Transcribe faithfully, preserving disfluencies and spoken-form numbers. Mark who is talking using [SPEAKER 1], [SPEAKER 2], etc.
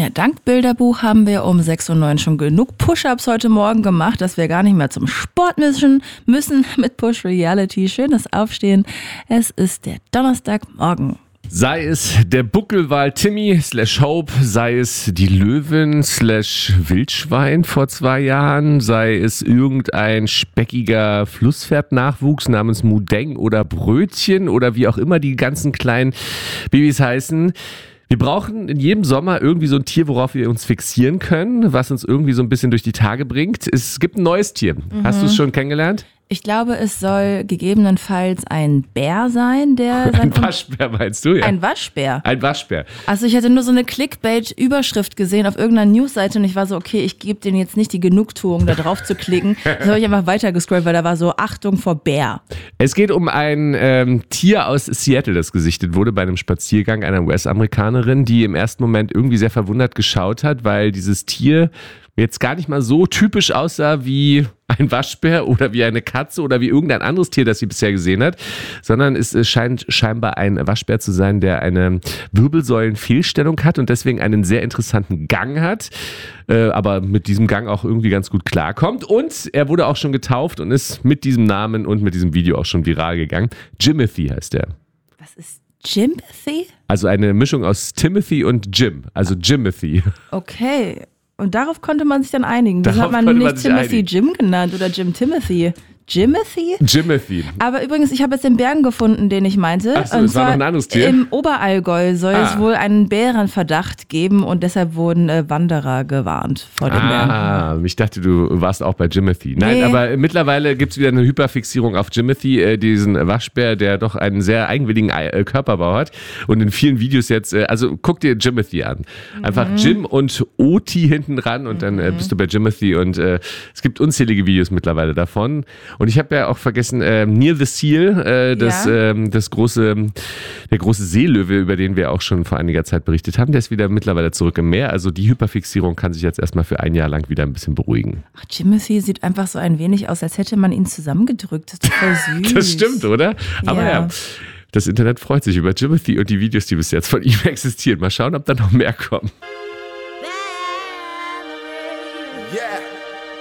[SPEAKER 1] Ja, dank Bilderbuch haben wir um sechs Uhr neun schon genug Push-Ups heute Morgen gemacht, dass wir gar nicht mehr zum Sport müssen, müssen mit Push Reality. Schönes Aufstehen. Es ist der Donnerstagmorgen.
[SPEAKER 2] Sei es der Buckelwal Timmy slash Hope, sei es die Löwin slash Wildschwein vor zwei Jahren, sei es irgendein speckiger Flusspferdnachwuchs namens Mudeng oder Brötchen oder wie auch immer die ganzen kleinen Babys heißen. Wir brauchen in jedem Sommer irgendwie so ein Tier, worauf wir uns fixieren können, was uns irgendwie so ein bisschen durch die Tage bringt. Es gibt ein neues Tier. Mhm. Hast du es schon kennengelernt?
[SPEAKER 1] Ich glaube, es soll gegebenenfalls ein Bär sein, der...
[SPEAKER 2] Ein Waschbär meinst du, ja?
[SPEAKER 1] Ein Waschbär?
[SPEAKER 2] Ein Waschbär.
[SPEAKER 1] Also ich hatte nur so eine Clickbait-Überschrift gesehen auf irgendeiner Newsseite und ich war so, okay, ich gebe denen jetzt nicht die Genugtuung, da drauf zu klicken. Das habe ich einfach weitergescrollt, weil da war so Achtung vor Bär.
[SPEAKER 2] Es geht um ein ähm, Tier aus Seattle, das gesichtet wurde bei einem Spaziergang einer U S-Amerikanerin, die im ersten Moment irgendwie sehr verwundert geschaut hat, weil dieses Tier jetzt gar nicht mal so typisch aussah wie ein Waschbär oder wie eine Katze oder wie irgendein anderes Tier, das sie bisher gesehen hat, sondern es scheint scheinbar ein Waschbär zu sein, der eine Wirbelsäulenfehlstellung hat und deswegen einen sehr interessanten Gang hat, äh, aber mit diesem Gang auch irgendwie ganz gut klarkommt. Und er wurde auch schon getauft und ist mit diesem Namen und mit diesem Video auch schon viral gegangen. Jimothy heißt er.
[SPEAKER 1] Was ist Jimothy?
[SPEAKER 2] Also eine Mischung aus Timothy und Jim, also Jimothy.
[SPEAKER 1] Okay. Und darauf konnte man sich dann einigen. Wieso
[SPEAKER 2] Darauf
[SPEAKER 1] hat man
[SPEAKER 2] konnte
[SPEAKER 1] nicht
[SPEAKER 2] man sich
[SPEAKER 1] Timothy
[SPEAKER 2] einigen.
[SPEAKER 1] Jim genannt oder Jim Timothy? Jimothy?
[SPEAKER 2] Jimothy.
[SPEAKER 1] Aber übrigens, ich habe jetzt den Bären gefunden, den ich meinte.
[SPEAKER 2] Ach so,
[SPEAKER 1] und
[SPEAKER 2] es war noch ein anderes Tier?
[SPEAKER 1] Im Oberallgäu soll
[SPEAKER 2] Ah.
[SPEAKER 1] es wohl einen Bärenverdacht geben und deshalb wurden äh, Wanderer gewarnt vor den Bären.
[SPEAKER 2] Ah, ich dachte, du warst auch bei Jimothy. Nein,
[SPEAKER 1] Nee.
[SPEAKER 2] aber mittlerweile gibt es wieder eine Hyperfixierung auf Jimothy, äh, diesen Waschbär, der doch einen sehr eigenwilligen äh, Körperbau hat. Und in vielen Videos jetzt, äh, also guck dir Jimothy an. Einfach
[SPEAKER 1] Mhm.
[SPEAKER 2] Jim und Oti hinten dran und dann äh, bist du bei Jimothy. Und äh, es gibt unzählige Videos mittlerweile davon. Und ich habe ja auch vergessen, äh, Near the Seal, äh, das,
[SPEAKER 1] Ja.
[SPEAKER 2] ähm, das große, der große Seelöwe, über den wir auch schon vor einiger Zeit berichtet haben, der ist wieder mittlerweile zurück im Meer. Also die Hyperfixierung kann sich jetzt erstmal für ein Jahr lang wieder ein bisschen beruhigen.
[SPEAKER 1] Ach, Jimothy sieht einfach so ein wenig aus, als hätte man ihn zusammengedrückt. Das ist doch voll süß.
[SPEAKER 2] Das stimmt, oder? Aber
[SPEAKER 1] Ja.
[SPEAKER 2] ja, das Internet freut sich über Jimothy und die Videos, die bis jetzt von ihm existieren. Mal schauen, ob da noch mehr kommen.